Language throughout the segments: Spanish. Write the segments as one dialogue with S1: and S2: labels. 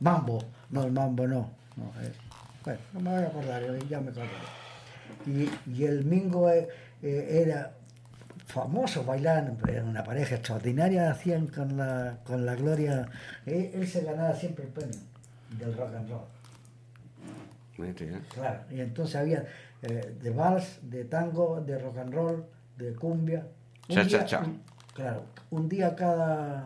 S1: Mambo. No, el mambo no. Bueno, no me voy a acordar, ya me acuerdo. Y el Mingo era famoso, bailaban, era una pareja extraordinaria, hacían con la Gloria. Él se ganaba siempre el premio del rock and roll. Claro, y entonces había de vals, de tango, de rock and roll, de cumbia. Claro, un día cada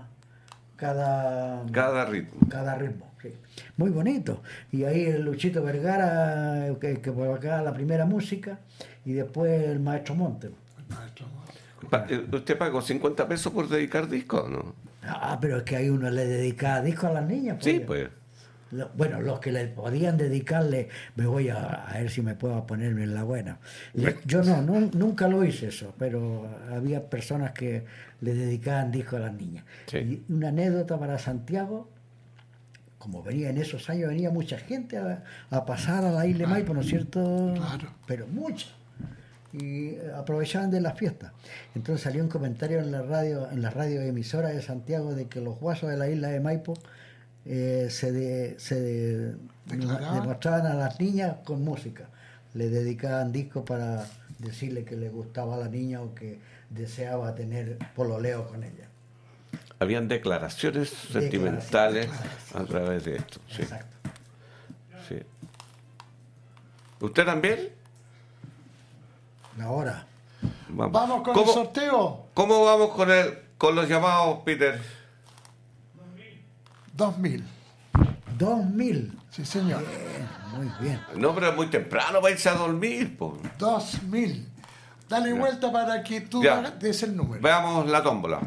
S1: ritmo, sí. Muy bonito. Y ahí el Luchito Vergara, que provocaba la primera música, y después el Maestro Monte.
S2: ¿Usted pagó 50 pesos por dedicar discos, no?
S1: Pero es que hay uno le dedicaba discos a las niñas.
S2: Sí, pues.
S1: Bueno, los que le podían dedicarle, me voy a ver si me puedo ponerme en la buena. Yo nunca lo hice eso, pero había personas que le dedicaban discos a las niñas. Sí. Y una anécdota para Santiago, como venía en esos años, venía mucha gente a pasar a la isla de Maipo, ¿no es cierto? Claro. Pero mucha. Y aprovechaban de las fiestas. Entonces salió un comentario en la radio emisora de Santiago de que los guasos de la isla de Maipo se demostraban a las niñas con música, le dedicaban discos para decirle que le gustaba a la niña o que deseaba tener pololeo con ella.
S2: Habían declaraciones sentimentales a través de esto. Sí.
S1: Exacto.
S2: Sí. ¿Usted también?
S1: Ahora.
S3: Vamos con el sorteo.
S2: ¿Cómo vamos con los llamados, Peter?
S3: 2000.
S1: 2000.
S3: Sí, señor.
S1: Bien, muy bien.
S2: No, pero es muy temprano para irse a dormir, po.
S3: 2000. Dale vuelta para que tú des el número.
S2: Veamos la tómbola.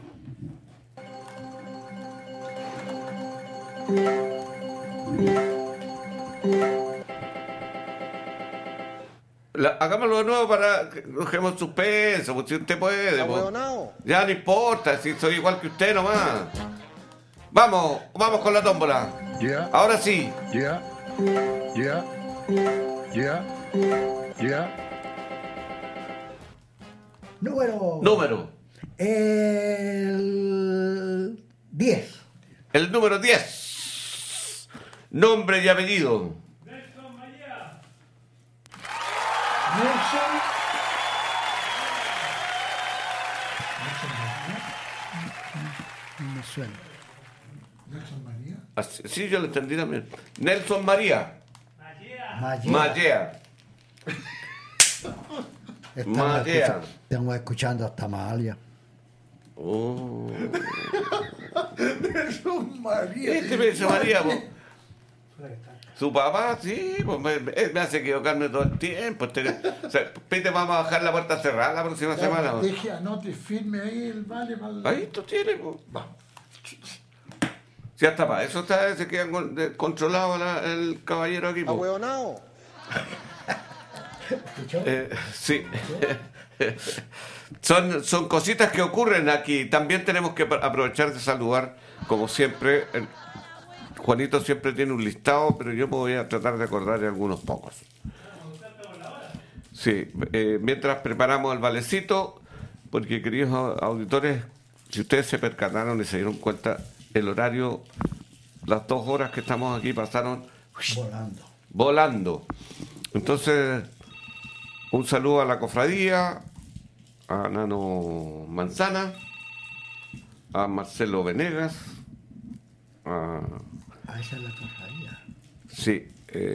S2: Hagámoslo de nuevo para que dejemos suspenso, porque si usted puede. Ya no importa, si soy igual que usted nomás. Vamos con la tómbola.
S3: Yeah.
S2: Ahora sí.
S3: Yeah.
S1: Número. El 10.
S2: El número 10. Nombre y apellido.
S4: Nelson María.
S1: No me suena.
S3: ¿Nelson María?
S2: Sí, yo lo entendí también. Nelson María. Mallea.
S1: Estamos escuchando hasta Malia.
S2: Oh.
S3: Nelson María.
S2: Nelson María, po. Su papá, sí, pues me hace equivocarme todo el tiempo. Pete, vamos a bajar la puerta cerrada la próxima semana.
S3: Deje, anote, firme ahí el vale.
S2: Ahí tú tienes, pues. Vamos. Si hasta para eso se queda controlado el caballero aquí.
S5: ¡Ahueonao!
S2: Sí. Son cositas que ocurren aquí. También tenemos que aprovechar de saludar, como siempre. Juanito siempre tiene un listado, pero yo me voy a tratar de acordar de algunos pocos. Sí, mientras preparamos el valecito, porque queridos auditores, si ustedes se percataron y se dieron cuenta, el horario, las 2 horas que estamos aquí pasaron volando. Entonces, un saludo a la cofradía, a Nano Manzana, a Marcelo Venegas,
S1: esa es la cofradía.
S2: Sí,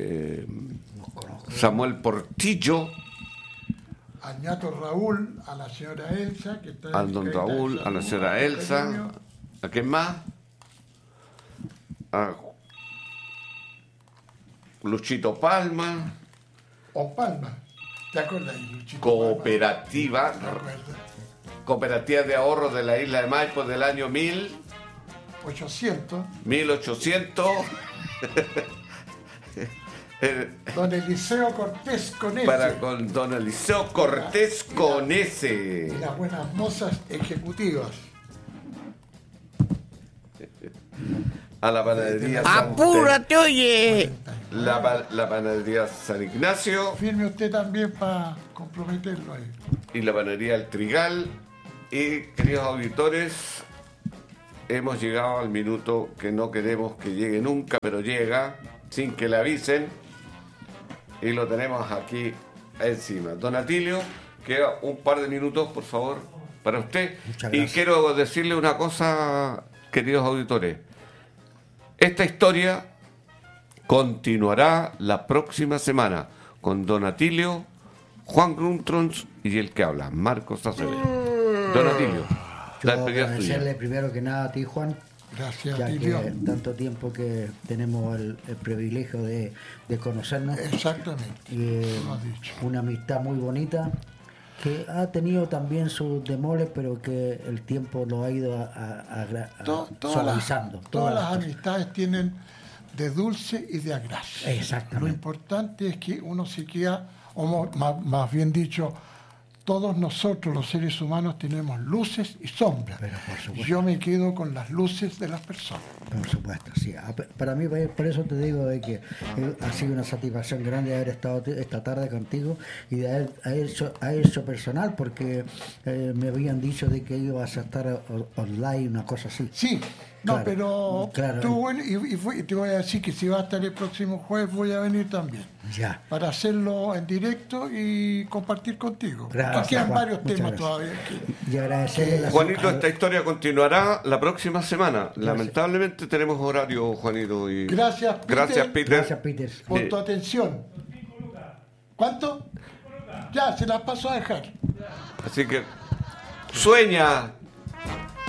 S2: Samuel Portillo,
S3: a Ñato Raúl, a la señora Elsa, que está
S2: al don Raúl, a la señora Elsa, ¿a quién más? A Luchito Palma.
S3: O Palma, ¿te acuerdas? Luchito
S2: Cooperativa,
S3: Palma?
S2: Cooperativa de Ahorros de la Isla de Maipo del año
S3: 1800. Don Eliseo Cortés con S.
S2: Con don Eliseo Cortés con S.
S3: Y las buenas mozas ejecutivas.
S2: A la panadería
S5: ¡Apúrate, oye!
S2: La panadería San Ignacio.
S3: Firme usted también para comprometerlo ahí.
S2: Y la panadería El Trigal. Y queridos auditores, hemos llegado al minuto que no queremos que llegue nunca, pero llega sin que le avisen y lo tenemos aquí encima. Don Atilio, queda un par de minutos, por favor, para usted.
S1: Muchas
S2: Y
S1: gracias.
S2: quiero decirle una cosa, queridos auditores. Esta historia continuará la próxima semana con Don Atilio, Juan Gruntrons y el que habla, Marcos Acevedo. Don Atilio, la
S1: Yo
S2: despedida es
S1: agradecerle
S2: tuya.
S1: primero que nada a ti, Juan,
S3: Gracias,
S1: ya
S3: Atilio.
S1: que tanto tiempo que tenemos el privilegio de conocernos.
S3: Exactamente.
S1: Y,
S3: Lo has dicho.
S1: una amistad muy bonita que ha tenido también sus demoles, pero que el tiempo lo ha ido suavizando.
S3: Todas las
S1: cosas.
S3: amistades tienen de dulce y de agraz.
S1: Exactamente.
S3: Lo importante es que uno se queda, más bien dicho, todos nosotros los seres humanos tenemos luces y sombras.
S1: Pero por supuesto.
S3: Yo me quedo con las luces de las personas.
S1: Por supuesto, sí. Para mí, por eso te digo de que ha sido una satisfacción grande haber estado esta tarde contigo y de haber hecho personal, porque me habían dicho de que ibas a estar online, una cosa así.
S3: Sí, no,
S1: Claro,
S3: pero
S1: claro.
S3: estuvo bueno y te voy a decir que si va a estar el próximo jueves voy a venir también.
S1: Ya.
S3: Para hacerlo en directo y compartir contigo.
S1: Gracias,
S3: Quedan
S1: Juan.
S3: varios
S1: Muchas
S3: temas
S1: gracias.
S3: todavía.
S1: Y agradecerle la
S2: Juanito, esta historia continuará la próxima semana. Lamentablemente tenemos horario, Juanito. Y...
S3: Gracias, Peter.
S2: Gracias, Peter.
S1: Gracias, Peter.
S3: Por tu atención. ¿Cuánto? Ya, se las paso a dejar.
S2: Así que sueña,